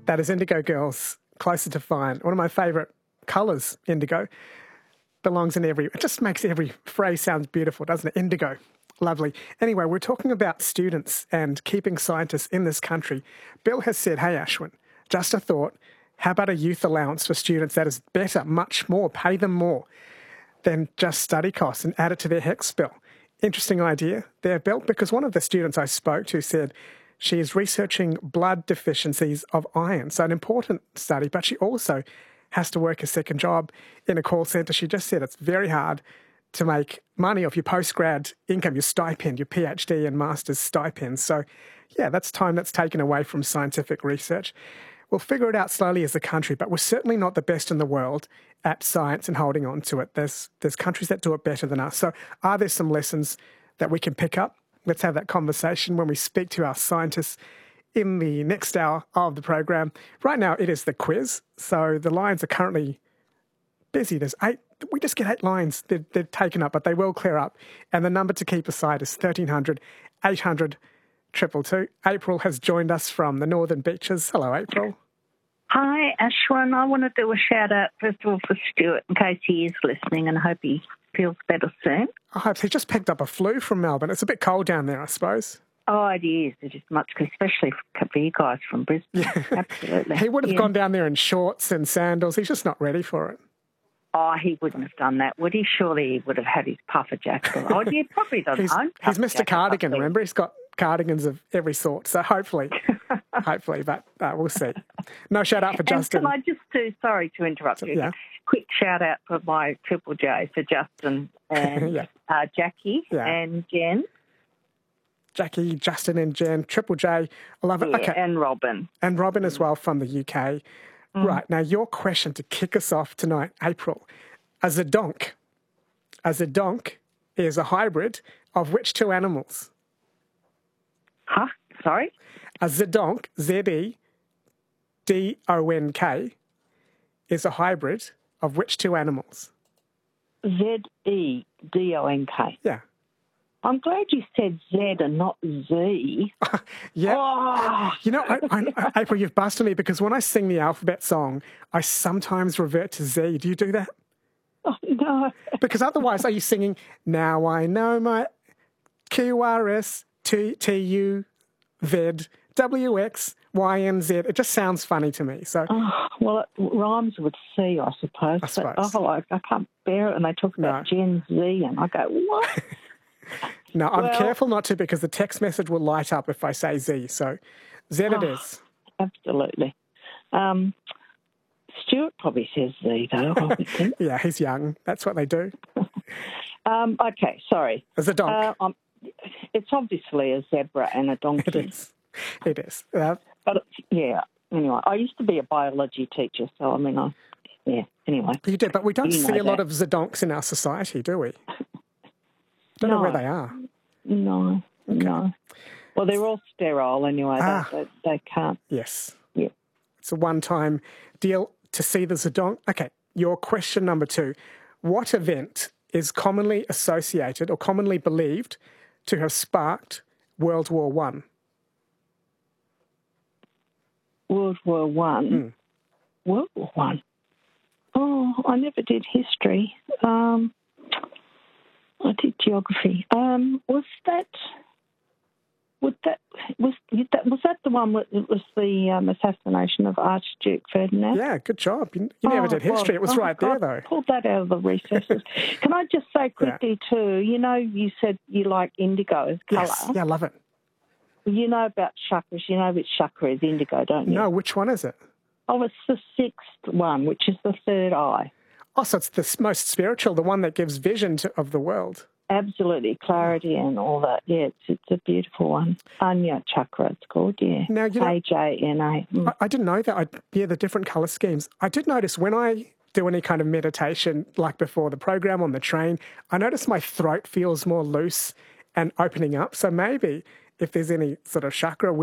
That is Indigo Girls, Closer to Fine. One of my favourite colours, indigo. Belongs in every... It just makes every phrase sound beautiful, doesn't it? Indigo. Lovely. Anyway, we're talking about students and keeping scientists in this country. Bill has said, hey, Ashwin, just a thought. How about a youth allowance for students that is better, much more, pay them more than just study costs and add it to their HECS bill? Interesting idea there, Bill, because one of the students I spoke to said she is researching blood deficiencies of iron. So an important study, but she also has to work a second job in a call centre. She just said it's very hard to make money off your postgrad income, your stipend, your PhD and master's stipend. So, yeah, that's time that's taken away from scientific research. We'll figure it out slowly as a country, but we're certainly not the best in the world at science and holding on to it. There's countries that do it better than us. So are there some lessons that we can pick up? Let's have that conversation when we speak to our scientists in the next hour of the program. Right now, it is the quiz. So the lines are currently busy. There's 8. We just get 8 lines. They're taken up, but they will clear up. And the number to keep aside is 1300 800 222. April has joined us from the Northern Beaches. Hello, April. Hi, Ashwin. I want to do a shout-out, first of all, for Stuart, in case he is listening, and I hope he feels better soon. I hope he just picked up a flu from Melbourne. It's a bit cold down there, I suppose. Oh, it is. It is much, especially for you guys from Brisbane. Yeah. Absolutely. He would have gone down there in shorts and sandals. He's just not ready for it. Oh, he wouldn't have done that, would he? Surely he would have had his puffer jacket. Oh, yeah, probably doesn't own He's Mr. Cardigan, remember? He's got cardigans of every sort. So hopefully, but we'll see. No shout out for Justin. Can I just do, sorry to interrupt you, yeah. Quick shout out for my Triple J, for Justin and yeah. Jackie and Jen. Jackie, Justin and Jen, Triple J. I love it. Yeah, okay. And Robin. And Robin as well from the UK. Right, now your question to kick us off tonight, April. A zedonk is a hybrid of which two animals? Huh? Sorry? A zedonk, Z-E-D-O-N-K, is a hybrid of which two animals? Z-E-D-O-N-K. Yeah. I'm glad you said Z and not Z. Yeah. Oh. You know, April, you've busted me because when I sing the alphabet song, I sometimes revert to Z. Do you do that? Oh, no. Because otherwise, are you singing, now I know my QRS, TU, WX, YNZ? It just sounds funny to me. So, well, it rhymes with C, I suppose. I suppose. But, I can't bear it. And they talk about Gen Z, and I go, what? No, I'm careful not to because the text message will light up if I say Z. So Z it is. Absolutely. Stuart probably says Z, though, I would think. Yeah, he's young. That's what they do. Okay, sorry. It's a donk. It's obviously a zebra and a donkey. It is. But, yeah, anyway, I used to be a biology teacher, so, I mean, anyway. You do, but we don't see a lot of zedonks in our society, do we? Don't know where they are. No, okay. No. Well, they're all sterile anyway. They can't. Yes. Yeah. It's a one-time deal to see the zedonk. Okay, your question number 2. What event is commonly associated or commonly believed to have sparked World War I? World War I? World War I? Oh, I never did history. I did geography. Was that the one that was the assassination of Archduke Ferdinand? Yeah, good job. You never did history. It was right there, though. Pulled that out of the recesses. Can I just say quickly, too, you know, you said you like indigo as colour. Yes, yeah, I love it. You know about chakras. You know which chakra is indigo, don't you? No, which one is it? Oh, it's the 6th one, which is the third eye. Oh, so it's the most spiritual, the one that gives vision of the world. Absolutely, clarity and all that. Yeah, it's a beautiful one. Anya chakra, it's called, yeah. Now, you know, AJNA. I didn't know that. The different colour schemes. I did notice when I do any kind of meditation, like before the program on the train, I notice my throat feels more loose and opening up. So maybe if there's any sort of chakra